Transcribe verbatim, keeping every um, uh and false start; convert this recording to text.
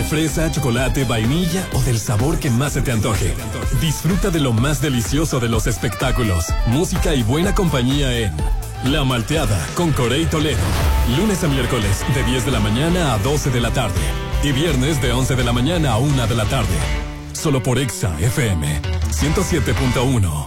de fresa, chocolate, vainilla o del sabor que más se te antoje. Disfruta de lo más delicioso de los espectáculos, música y buena compañía en La Malteada con Corey Toledo. Lunes a miércoles de diez de la mañana a doce de la tarde. Y viernes de once de la mañana a una de la tarde. Solo por Exa F M ciento siete punto uno.